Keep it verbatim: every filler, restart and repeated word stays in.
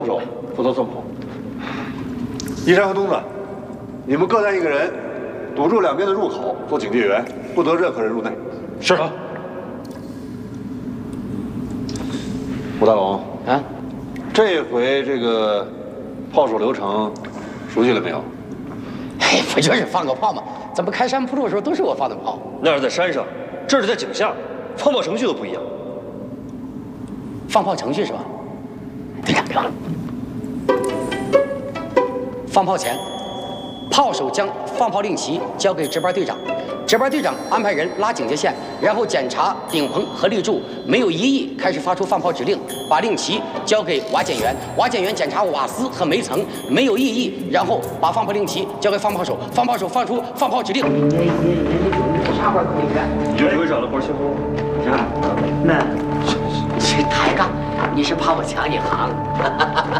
手负责送炮。一山和东子，你们各带一个人，堵住两边的入口，做警戒员，不得任何人入内。 是。 吴大龙啊， 这回这个炮手流程熟悉了没有？ 哎，不就是放个炮吗？怎么开山铺路的时候都是我放的炮？ 那是在山上，这是在井下，放炮程序都不一样。 放炮程序是吧？队长，给我。放炮前，炮手将放炮令旗交给值班队长，值班队长安排人拉警戒线，然后检查顶棚和立柱没有异议，开始发出放炮指令，把令旗交给瓦检员，瓦检员检查瓦斯和煤层没有异议，然后把放炮令旗交给放炮手，放炮手放出放炮指令。啥活可以干？ 你这指挥长的活轻松是吧？那这抬杠，你是怕我抢你行？